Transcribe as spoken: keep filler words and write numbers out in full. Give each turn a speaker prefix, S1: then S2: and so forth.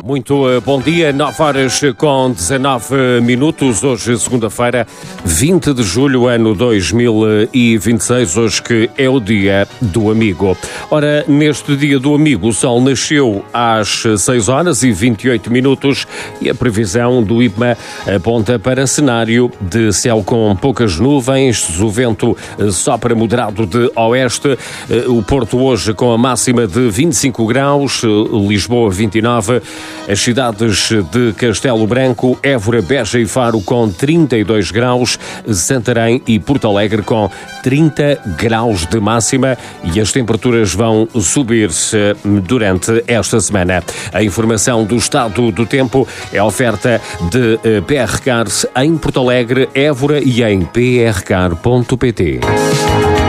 S1: Muito uh, bom dia, nove horas com dezanove minutos, hoje segunda-feira, vinte de julho, ano dois mil e vinte e seis, hoje que é o dia do amigo. Ora, neste dia do amigo, o sol nasceu às seis horas e vinte e oito minutos e a previsão do IPMA aponta para cenário de céu com poucas nuvens, o vento sopra moderado de oeste, o Porto hoje com a máxima de vinte e cinco graus, Lisboa vinte e nove, as cidades de Castelo Branco, Évora, Beja e Faro com trinta e dois graus, Santarém e Porto Alegre com trinta graus de máxima e as temperaturas vão subir durante esta semana. A informação do estado do tempo é oferta de P R Cars em Porto Alegre, Évora e em p r car ponto p t.